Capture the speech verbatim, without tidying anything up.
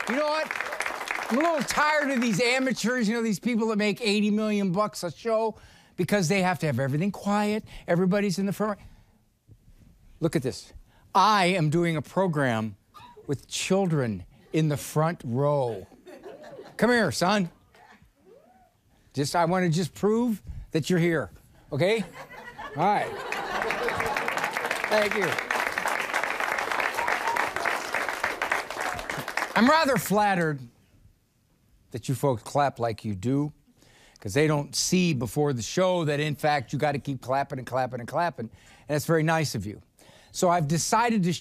You know what? I'm a little tired of these amateurs, you know, these people that make eighty million bucks a show because they have to have everything quiet. Everybody's in the front. Look at this. I am doing a program with children in the front row. Come here, son. Just, I want to just prove that you're here, okay? All right. Thank you. I'm rather flattered that you folks clap like you do, because they don't see before the show that, in fact, you got to keep clapping and clapping and clapping, and it's very nice of you. So I've decided to